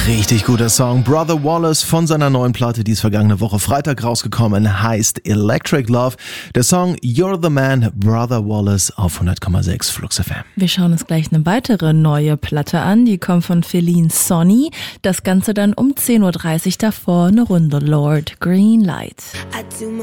Richtig guter Song. Brother Wallace von seiner neuen Platte, die ist vergangene Woche Freitag rausgekommen, heißt Electric Love. Der Song You're the Man, Brother Wallace auf 100,6 Flux FM. Wir schauen uns gleich eine weitere neue Platte an, die kommt von Feline Sonny. Das Ganze dann um 10.30 Uhr, davor eine Runde Lord Greenlight.